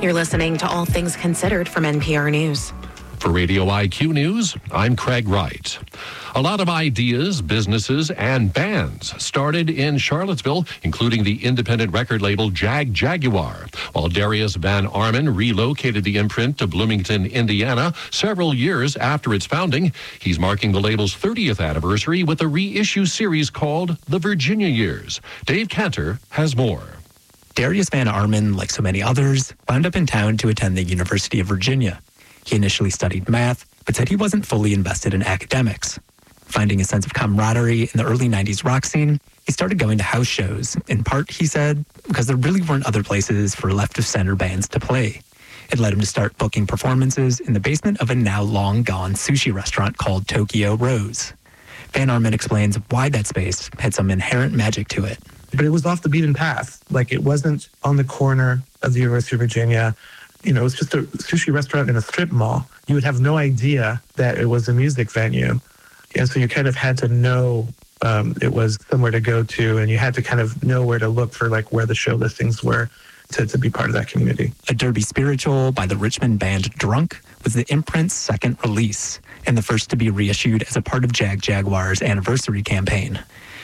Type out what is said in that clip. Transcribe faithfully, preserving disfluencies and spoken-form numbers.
You're listening to All Things Considered from N P R News. For Radio I Q News, I'm Craig Wright. A lot of ideas, businesses, and bands started in Charlottesville, including the independent record label Jag Jaguar. While Darius Van Arman relocated the imprint to Bloomington, Indiana, several years after its founding, he's marking the label's thirtieth anniversary with a reissue series called The Virginia Years. Dave Cantor has more. Darius Van Arman, like so many others, wound up in town to attend the University of Virginia. He initially studied math, but said he wasn't fully invested in academics. Finding a sense of camaraderie in the early nineties rock scene, he started going to house shows, in part, he said, because there really weren't other places for left-of-center bands to play. It led him to start booking performances in the basement of a now long-gone sushi restaurant called Tokyo Rose. Van Arman explains why that space had some inherent magic to it. But it was off the beaten path. Like, it wasn't on the corner of the University of Virginia. You know, it was just a sushi restaurant in a strip mall. You would have no idea that it was a music venue. And so you kind of had to know um, it was somewhere to go to, and you had to kind of know where to look for, like, where the show listings were to, to be part of that community. A Derby Spiritual by the Richmond band Drunk was the imprint's second release, and the first to be reissued as a part of Jag Jaguar's anniversary campaign.